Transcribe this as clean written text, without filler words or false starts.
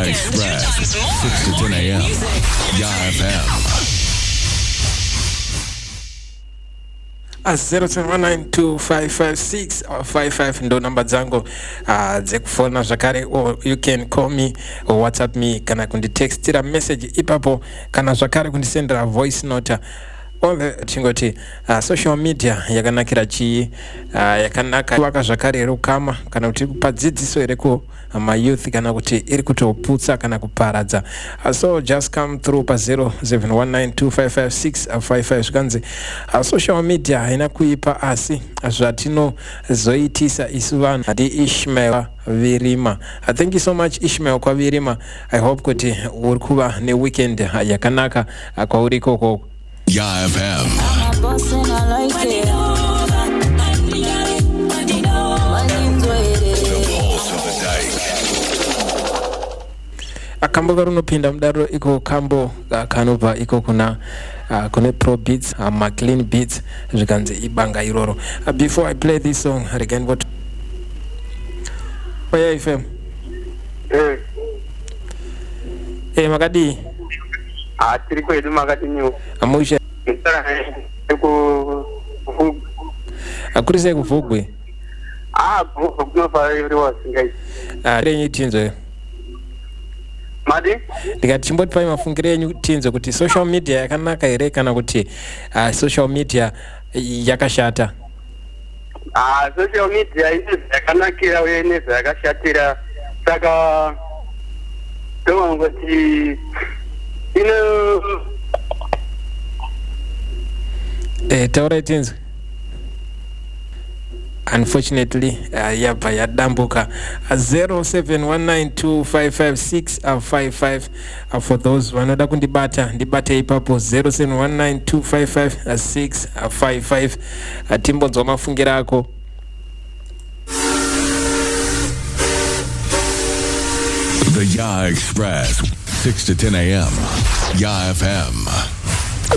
Ya Express, 6 to 10 a.m. Ya FM. 0719255655 ndo namba dzangu dzekufona zvakare, or you can call me or WhatsApp me kana kunditextira message ipapo kana zvakare kundisendera voice note. Chingoti social media yakanakira chii, yakanaka waka zvakare rukama kana kuti kupa dzidziso ere ku youth kana kuti iri kutoputsa kana kuparadza. So just come through pa 0719255655 zvikanzi social media haina kuipa asi zvatinozoitisa isu vanhu. Hadi Ishmael Virima, thank you so much Ishmael kwa Virima. I hope kuti uri kuva ne weekend yakanaka kwauri koko. Ya FM. Akambo karunopinda mudaro iko kambo kanobva iko kuna kune Pro Beats, Clean Beats zvikanzi ibanga iroro. Before I play this song again, what Oya FM. Makadi tiri kwedu makati nyu amusha akurise kuvugwe kuvugwe pairi wasingai renyu tinzo madi ndikati chimboti pai mafungiro enyu tinzo kuti social media yakanaka ere kana kuti social media yakashata. Social media ine yakanakira uye ine zvayakashatira, saka ndongoti taura tinzo. Unfortunately yabva yadambuka. 0719255655 for those vanoda kundibata ndibate ipapo 0719255655 timbonzwa mafungiro ako. The Ya Express, 6 to 10 a.m. Ya FM.